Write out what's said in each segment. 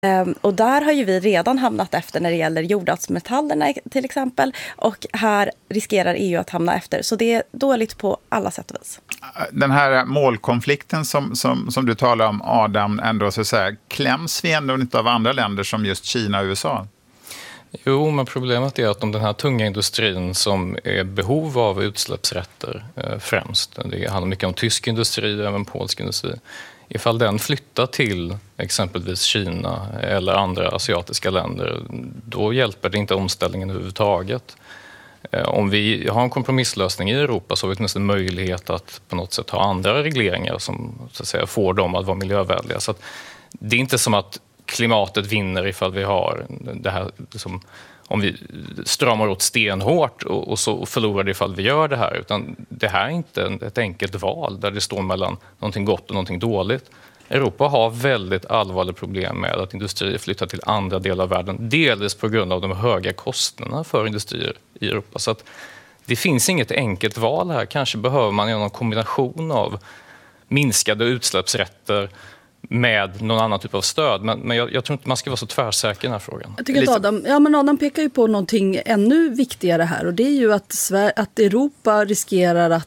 Och där har ju vi redan hamnat efter när det gäller jordartsmetallerna till exempel. Och här riskerar EU att hamna efter. Så det är dåligt på alla sätt och vis. Den här målkonflikten som du talar om, Adam, ändå så att säga, kläms vi ändå inte av andra länder som just Kina och USA? Jo, men problemet är att om den här tunga industrin som är behov av utsläppsrätter främst, det handlar mycket om tysk industri, även polsk industri, ifall den flyttar till exempelvis Kina eller andra asiatiska länder, då hjälper det inte omställningen överhuvudtaget. Om vi har en kompromisslösning i Europa så har vi åtminstone möjlighet att på något sätt ha andra regleringar som så att säga, får dem att vara miljövänliga. Så att det är inte som att klimatet vinner ifall vi har det här, liksom, om vi stramar åt stenhårt och så förlorar det ifall vi gör det här. Utan det här är inte ett enkelt val där det står mellan någonting gott och någonting dåligt. Europa har väldigt allvarliga problem med att industrier flyttar till andra delar av världen. Delvis på grund av de höga kostnaderna för industrier i Europa. Så att det finns inget enkelt val här. Kanske behöver man göra någon kombination av minskade utsläppsrätter med någon annan typ av stöd. Men jag tror inte man ska vara så tvärsäker i den här frågan. Jag tycker att Adam pekar ju på någonting ännu viktigare här. Och det är ju att Europa riskerar att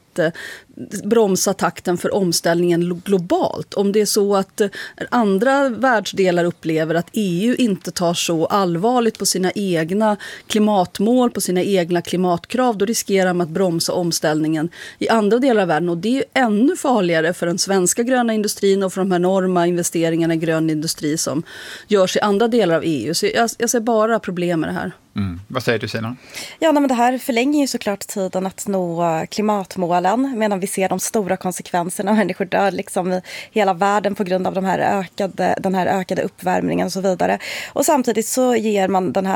bromsa takten för omställningen globalt. Om det är så att andra världsdelar upplever att EU inte tar så allvarligt på sina egna klimatmål, på sina egna klimatkrav, då riskerar man att bromsa omställningen i andra delar av världen. Och det är ju ännu farligare för den svenska gröna industrin och för de enorma investeringarna i grön industri som görs i andra delar av EU. Så jag ser bara problem med det här. Vad säger du, Sina? Ja, men det här förlänger ju såklart tiden att nå klimatmålen medan vi ser de stora konsekvenserna. Människor dör liksom i hela världen på grund av den här ökade uppvärmningen och så vidare. Och samtidigt så ger man det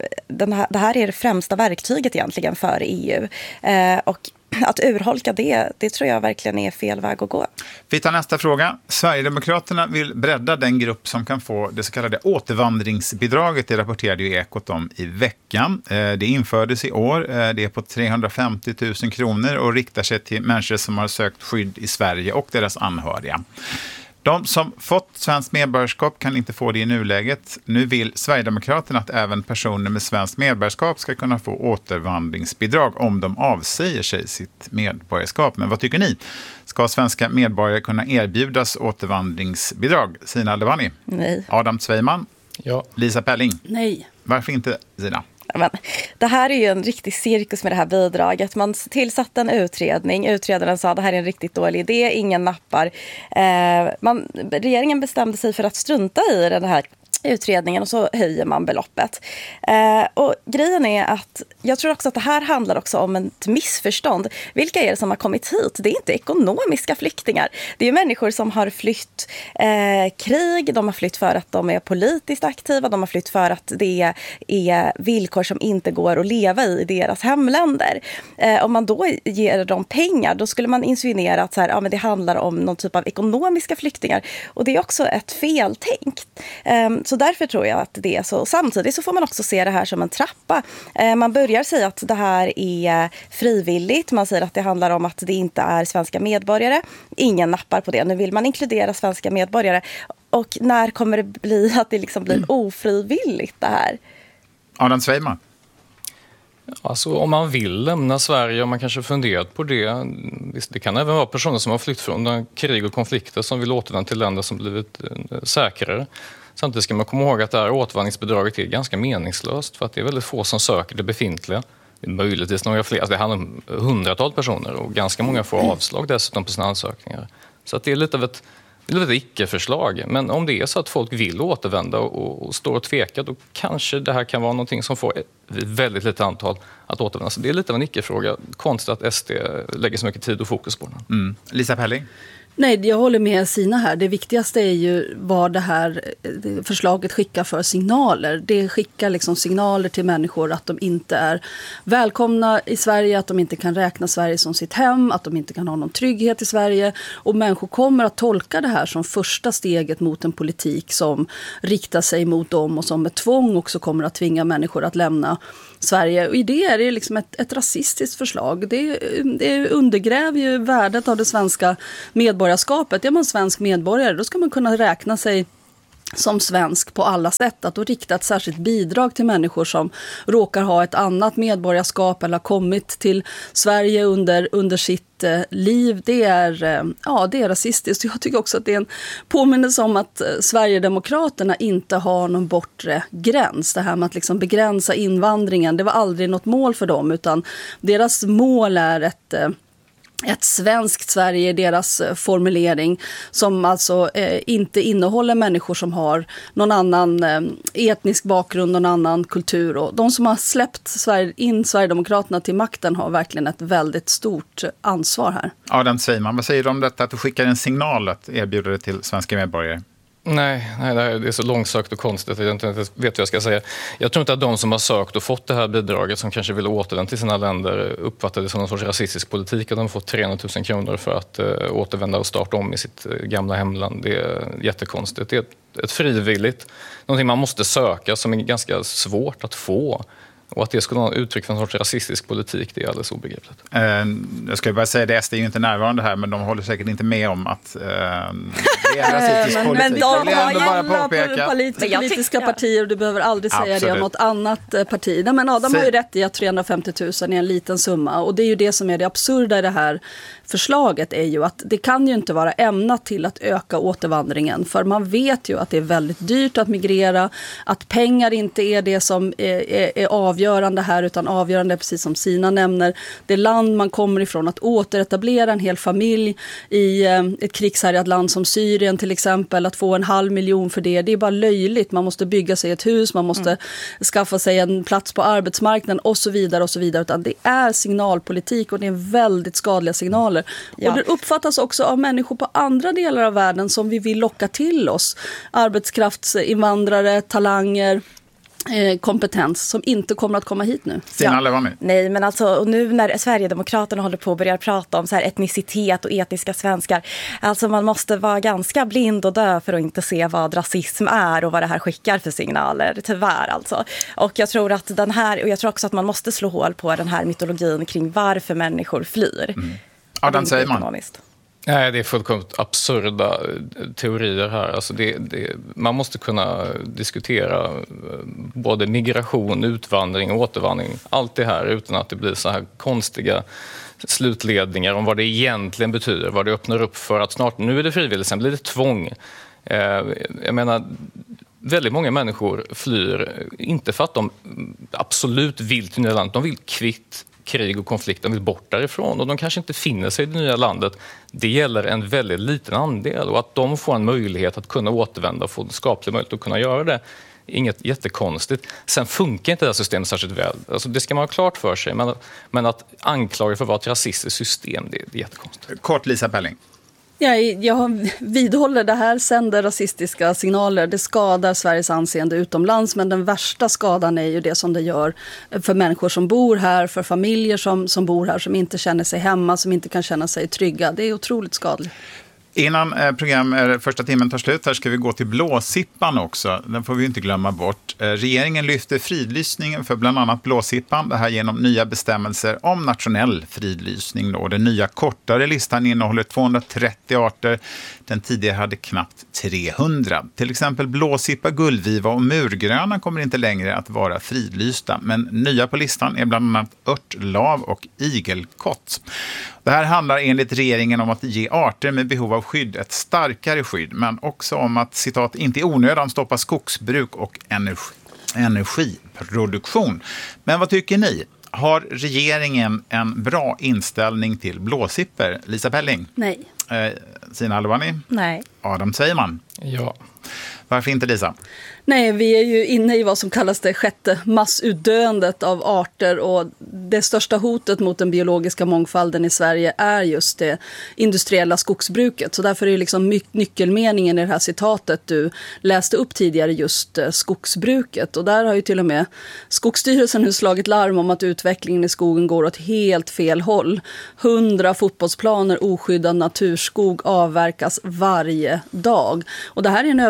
här är det främsta verktyget egentligen för EU. Och att urholka det tror jag verkligen är fel väg att gå. Vi tar nästa fråga. Sverigedemokraterna vill bredda den grupp som kan få det så kallade återvandringsbidraget. Det rapporterade ju Ekot om i veckan. Det infördes i år. Det är på 350 000 kronor och riktar sig till människor som har sökt skydd i Sverige och deras anhöriga. De som fått svenskt medborgarskap kan inte få det i nuläget. Nu vill Sverigedemokraterna att även personer med svenskt medborgarskap ska kunna få återvandringsbidrag om de avsäger sig sitt medborgarskap. Men vad tycker ni? Ska svenska medborgare kunna erbjudas återvandringsbidrag? Sina Aldebani? Nej. Adam Sveiman? Ja. Lisa Pelling? Nej. Varför inte, Sina? Men det här är ju en riktig cirkus med det här bidraget. Man tillsatte en utredning. Utredaren sa att det här är en riktigt dålig idé. Ingen nappar. Regeringen bestämde sig för att strunta i den här utredningen och så höjer man beloppet. Och grejen är att jag tror också att det här handlar också om ett missförstånd. Vilka är det som har kommit hit? Det är inte ekonomiska flyktingar. Det är människor som har flytt krig, de har flytt för att de är politiskt aktiva, de har flytt för att det är villkor som inte går att leva i deras hemländer. Om man då ger dem pengar, då skulle man insinuera att så här, men det handlar om någon typ av ekonomiska flyktingar. Och det är också ett feltänk. Så därför tror jag att det är så. Samtidigt så får man också se det här som en trappa. Man börjar säga att det här är frivilligt. Man säger att det handlar om att det inte är svenska medborgare. Ingen nappar på det. Nu vill man inkludera svenska medborgare. Och när kommer det bli att det liksom blir ofrivilligt det här? Adam Sveiman? Alltså om man vill lämna Sverige och man kanske funderat på det. Visst, det kan även vara personer som har flytt från krig och konflikter som vill återvända till länder som blivit säkrare. Samtidigt ska man komma ihåg att det här återvandringsbidraget är ganska meningslöst för att det är väldigt få som söker det befintliga. Det är möjligtvis några fler, alltså det handlar om hundratals personer och ganska många får avslag dessutom på sina ansökningar. Så att det är lite av ett icke-förslag. Men om det är så att folk vill återvända och står och tvekar, då kanske det här kan vara någonting som får ett väldigt litet antal att återvända. Så det är lite av en icke-fråga. Konstigt att SD lägger så mycket tid och fokus på den. Lisa Pelling? Nej, jag håller med Sina här. Det viktigaste är ju vad det här förslaget skickar för signaler. Det skickar liksom signaler till människor att de inte är välkomna i Sverige, att de inte kan räkna Sverige som sitt hem, att de inte kan ha någon trygghet i Sverige. Och människor kommer att tolka det här som första steget mot en politik som riktar sig mot dem och som med tvång också kommer att tvinga människor att lämna Sverige. Och i det är det liksom ett rasistiskt förslag. Det undergräver ju värdet av det svenska medborgarskapet. Är man svensk medborgare, då ska man kunna räkna sig som svensk på alla sätt, att då rikta ett särskilt bidrag till människor som råkar ha ett annat medborgarskap eller har kommit till Sverige under sitt liv, det är rasistiskt. Jag tycker också att det är en påminnelse om att Sverigedemokraterna inte har någon bortre gräns. Det här med att liksom begränsa invandringen, det var aldrig något mål för dem, utan deras mål är ett svenskt Sverige, deras formulering, som alltså inte innehåller människor som har någon annan etnisk bakgrund, någon annan kultur. Och de som har släppt in Sverigedemokraterna till makten har verkligen ett väldigt stort ansvar här. Adam Sveiman, vad säger du om detta att du skickar en signal att erbjuda det till svenska medborgare? Nej, det är så långsökt och konstigt att jag inte vet vad jag ska säga. Jag tror inte att de som har sökt och fått det här bidraget, som kanske vill återvända till sina länder, uppfattar det som någon sorts rasistisk politik, att de har fått 300 000 kronor för att återvända och starta om i sitt gamla hemland. Det är jättekonstigt. Det är ett frivilligt, någonting man måste söka, som är ganska svårt att få. Och att det skulle vara uttryck för en sorts rasistisk politik, det är alldeles obegripligt. Jag ska bara säga det, SD är ju inte närvarande här, men de håller säkert inte med om att det är rasistisk politik. Men de har ju politiska partier, och du behöver aldrig säga det om något annat parti. Nej, men Adam har ju rätt i att 350 000 är en liten summa, och det är ju det som är det absurda i det här förslaget, är ju att det kan ju inte vara ämnat till att öka återvandringen, för man vet ju att det är väldigt dyrt att migrera, att pengar inte är det som är avgörande här, utan avgörande, precis som Sina nämner, det land man kommer ifrån, att återetablera en hel familj i ett krigshärjat land som Syrien till exempel, att få 500 000 för det är bara löjligt. Man måste bygga sig ett hus, man måste skaffa sig en plats på arbetsmarknaden och så vidare och så vidare, utan det är signalpolitik, och det är väldigt skadliga signaler. Ja. Och det uppfattas också av människor på andra delar av världen som vi vill locka till oss. Arbetskraftsinvandrare, talanger, kompetens som inte kommer att komma hit nu. Nej, men alltså, och nu när Sverigedemokraterna håller på att börja prata om så här etnicitet och etniska svenskar, alltså man måste vara ganska blind och dö för att inte se vad rasism är och vad det här skickar för signaler, tyvärr alltså. Och jag tror att jag tror också att man måste slå hål på den här mytologin kring varför människor flyr. Adam Sveiman. Nej, det är fullkomligt absurda teorier här. Alltså man måste kunna diskutera både migration, utvandring och återvandring. Allt det här utan att det blir så här konstiga slutledningar om vad det egentligen betyder. Vad det öppnar upp för att snart, nu är det frivilligt, sen blir det tvång. Jag menar, väldigt många människor flyr inte för att de absolut vill till nya landet. De vill kvitt krig och konflikt, de vill bort därifrån, och de kanske inte finner sig i det nya landet. Det gäller en väldigt liten andel, och att de får en möjlighet att kunna återvända och få en skaplig möjlighet att kunna göra det. Inget jättekonstigt. Sen funkar inte det här systemet särskilt väl. Alltså, det ska man ha klart för sig, men att anklaga för att vara ett rasistiskt system, det är jättekonstigt. Kort, Lisa Pelling. Jag vidhåller, det här sänder rasistiska signaler. Det skadar Sveriges anseende utomlands, men den värsta skadan är ju det som det gör för människor som bor här, för familjer som bor här, som inte känner sig hemma, som inte kan känna sig trygga. Det är otroligt skadligt. Innan första timmen tar slut här ska vi gå till blåsippan också. Den får vi inte glömma bort. Regeringen lyfter fridlysningen för bland annat blåsippan. Det här genom nya bestämmelser om nationell fridlysning. Då. Den nya kortare listan innehåller 230 arter. Den tidigare hade knappt 300. Till exempel blåsippa, gullviva och murgröna kommer inte längre att vara fridlysta. Men nya på listan är bland annat örtlav och igelkott. Det här handlar enligt regeringen om att ge arter med behov av skydd ett starkare skydd, men också om att, citat, inte i onödan stoppa skogsbruk och energiproduktion. Men vad tycker ni? Har regeringen en bra inställning till blåsipper? Lisa Pelling? Nej. Sina Albani? Nej. Adam Sveiman? Ja. Varför inte, Lisa? Nej, vi är ju inne i vad som kallas det sjätte massutdöendet av arter, och det största hotet mot den biologiska mångfalden i Sverige är just det industriella skogsbruket. Så därför är det liksom nyckelmeningen i det här citatet du läste upp tidigare just skogsbruket. Och där har ju till och med Skogsstyrelsen nu slagit larm om att utvecklingen i skogen går åt helt fel håll. 100 fotbollsplaner oskyddad naturskog avverkas varje dag. Och det här är en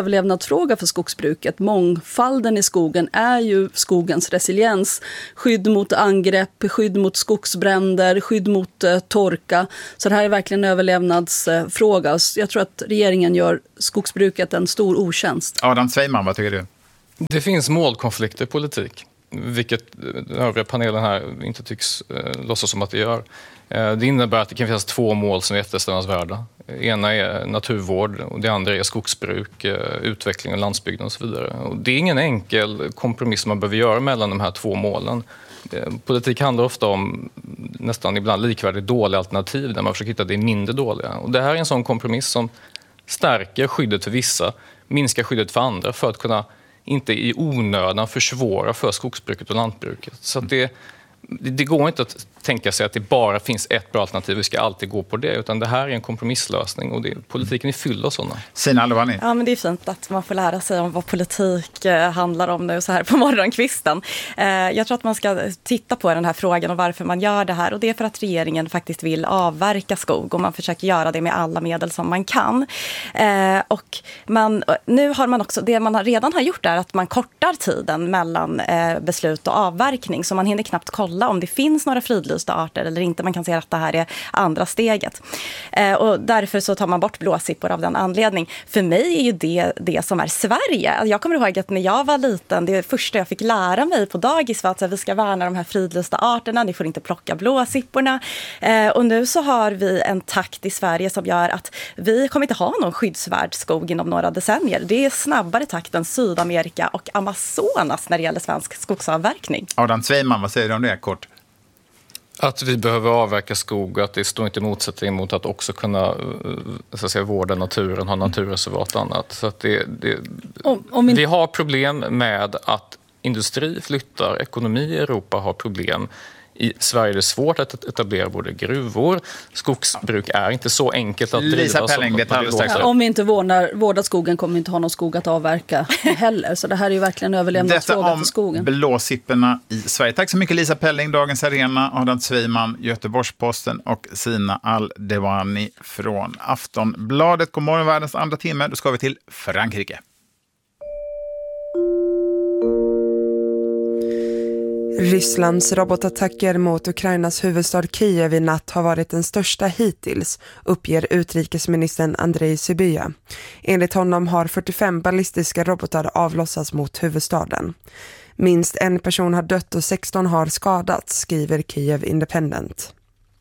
överlevnadsfråga för skogsbruket. Mångfalden i skogen är ju skogens resiliens. Skydd mot angrepp, skydd mot skogsbränder, skydd mot torka. Så det här är verkligen en överlevnadsfråga. Jag tror att regeringen gör skogsbruket en stor otjänst. Adam Sveiman, vad tycker du? Det finns målkonflikter i politik, vilket den övriga panelen här inte tycks låtsas som att det gör. Det innebär att det kan finnas två mål som är eftersträvansvärda. Ena är naturvård och det andra är skogsbruk, utveckling av landsbygden och så vidare. Och det är ingen enkel kompromiss man behöver göra mellan de här två målen. Politik handlar ofta om nästan ibland likvärdigt dåliga alternativ där man försöker hitta det mindre dåliga. Och det här är en sån kompromiss som stärker skyddet för vissa, minskar skyddet för andra för att kunna inte i onödan försvåra för skogsbruket och lantbruket. Så att det går inte att tänka sig att det bara finns ett bra alternativ, vi ska alltid gå på det, utan det här är en kompromisslösning och politiken är fylld av sådana. Sina Alovani. Ja, men det är fint att man får lära sig om vad politik handlar om nu så här på morgonkvisten. Jag tror att man ska titta på den här frågan och varför man gör det här, och det är för att regeringen faktiskt vill avverka skog och man försöker göra det med alla medel som man kan. Och nu har man också, det man redan har gjort är att man kortar tiden mellan beslut och avverkning, så man hinner knappt kolla om det finns några fridlysta arter eller inte. Man kan säga att det här är andra steget. Och därför så tar man bort blåsippor av den anledning. För mig är ju det som är Sverige. Jag kommer ihåg att när jag var liten, det första jag fick lära mig på dagis var att vi ska värna de här fridlysta arterna, ni får inte plocka blåsipporna. Och nu så har vi en takt i Sverige som gör att vi kommer inte ha någon skyddsvärd skog inom några decennier. Det är snabbare takt än Sydamerika och Amazonas när det gäller svensk skogsavverkning. Adam Sveiman, vad säger du om det kort? Att vi behöver avverka skog och att det står inte i motsättning mot att också kunna så att säga, vårda naturen, ha naturreservat och annat. Så att vi har problem med att industri flyttar, ekonomi i Europa har problem. I Sverige är det svårt att etablera både gruvor. Skogsbruk är inte så enkelt att driva. Lisa Pelling, om vi inte vårdar skogen kommer vi inte ha någon skog att avverka heller. Så det här är ju verkligen en överlevnadsfråga för skogen. Detta om blåsipporna i Sverige. Tack så mycket Lisa Pelling, Dagens Arena, Adam Sveiman, Göteborgs-Posten och Sina Al-Dewani från Aftonbladet. God morgon, världens andra timme. Då ska vi till Frankrike. Rysslands robotattacker mot Ukrainas huvudstad Kiev i natt har varit den största hittills, uppger utrikesministern Andrei Sybiha. Enligt honom har 45 ballistiska robotar avlossats mot huvudstaden. Minst en person har dött och 16 har skadats, skriver Kiev Independent.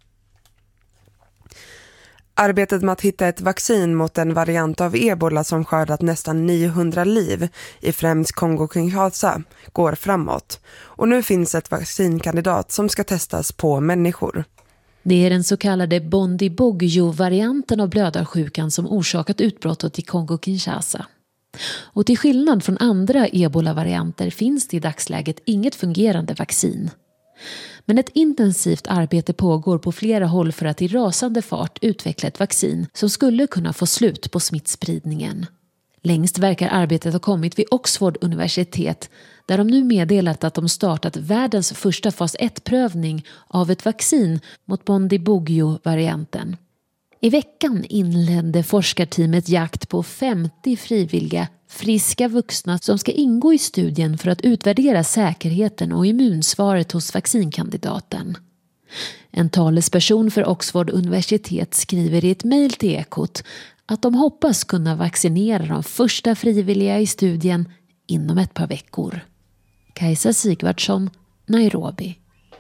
Arbetet med att hitta ett vaccin mot en variant av ebola som skördat nästan 900 liv i främst Kongo-Kinshasa går framåt. Och nu finns ett vaccinkandidat som ska testas på människor. Det är den så kallade Bundibugyo-varianten av blödarsjukan som orsakat utbrottet i Kongo-Kinshasa. Och till skillnad från andra ebola-varianter finns det i dagsläget inget fungerande vaccin. Men ett intensivt arbete pågår på flera håll för att i rasande fart utveckla ett vaccin som skulle kunna få slut på smittspridningen. Längst verkar arbetet ha kommit vid Oxford universitet där de nu meddelat att de startat världens första fas 1-prövning av ett vaccin mot Bundibugyo-varianten. I veckan inledde forskarteamet jakt på 50 frivilliga friska vuxna som ska ingå i studien för att utvärdera säkerheten och immunsvaret hos vaccinkandidaten. En talesperson för Oxford universitet skriver i ett mejl till Ekot att de hoppas kunna vaccinera de första frivilliga i studien inom ett par veckor. Kajsa Sigvardsson, Nairobi.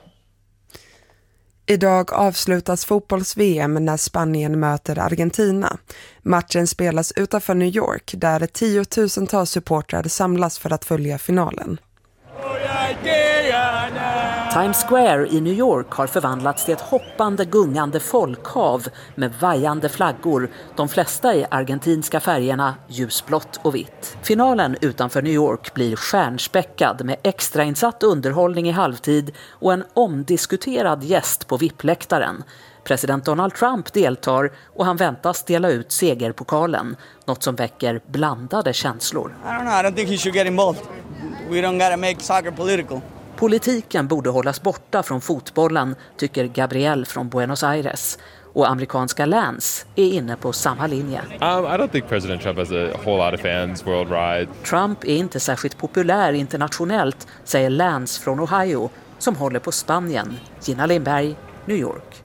Idag avslutas fotbolls-VM när Spanien möter Argentina. Matchen spelas utanför New York där 10,000-tals supportrar samlas för att följa finalen. Times Square i New York har förvandlats till ett hoppande, gungande folkhav med vajande flaggor, de flesta i argentinska färgerna ljusblått och vitt. Finalen utanför New York blir stjärnspäckad med extrainsatt underhållning i halvtid och en omdiskuterad gäst på VIP-läktaren. President Donald Trump deltar och han väntas dela ut segerpokalen, något som väcker blandade känslor. I don't think he should get involved. We don't gotta make soccer political. Politiken borde hållas borta från fotbollen, tycker Gabriel från Buenos Aires. Och amerikanska Lance är inne på samma linje. I don't think President Trump has a whole lot of fans worldwide. Trump är inte särskilt populär internationellt, säger Lance från Ohio som håller på Spanien. Gina Lindberg, New York.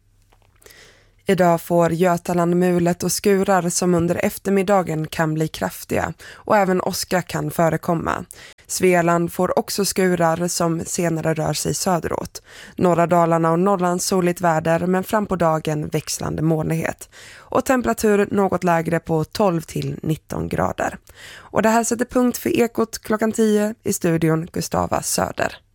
Idag får Götaland mulet och skurar som under eftermiddagen kan bli kraftiga och även åska kan förekomma. Svealand får också skurar som senare rör sig söderåt. Norra Dalarna och Norrland soligt väder men fram på dagen växlande molnighet. Och temperatur något lägre på 12 till 19 grader. Och det här sätter punkt för Ekot klockan 10 i studion Gustava Söder.